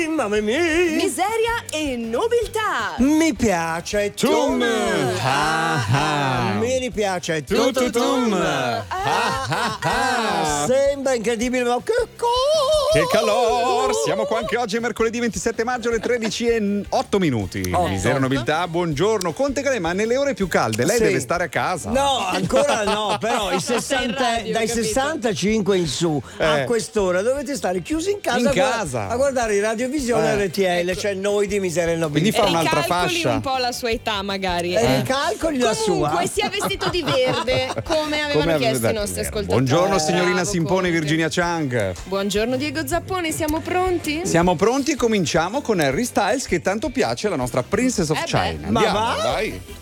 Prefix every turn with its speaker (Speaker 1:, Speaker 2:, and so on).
Speaker 1: Mamma mia!
Speaker 2: Miseria e nobiltà.
Speaker 1: Mi piace tum! Mi ripiace tututum! Sembra incredibile, ma che
Speaker 3: Che calor! Siamo qua anche oggi, è mercoledì 27 maggio, alle 13:08. Miseria nobiltà, buongiorno. Conte Calema, nelle ore più calde lei
Speaker 1: Sì.
Speaker 3: deve stare a casa.
Speaker 1: No, ancora no, però
Speaker 2: radio,
Speaker 1: dai
Speaker 2: capito?
Speaker 1: 65 in su a quest'ora dovete stare chiusi in casa, a guardare in radiovisione RTL, cioè noi di Miseria e
Speaker 3: Quindi
Speaker 1: Nobiltà.
Speaker 3: fa un'altra
Speaker 2: Ricalcoli
Speaker 3: fascia.
Speaker 2: un po' la sua età, magari.
Speaker 1: Ricalcoli la sua.
Speaker 2: Comunque sia vestito di verde, come avevano chiesto i nostri ascoltatori.
Speaker 3: Buongiorno signorina
Speaker 2: Bravo,
Speaker 3: Simpone,
Speaker 2: Conte.
Speaker 3: Virginia Chang.
Speaker 2: Buongiorno Diego Zapponi, siamo pronti?
Speaker 3: Siamo pronti e cominciamo con Harry Styles, che tanto piace alla nostra Princess of
Speaker 2: beh,
Speaker 3: China.
Speaker 1: ma
Speaker 3: Andiamo,
Speaker 1: va?
Speaker 3: dai.